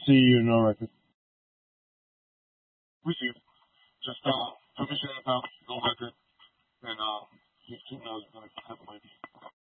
See you, no record. Received. Just permission to go record and keep notes on the type of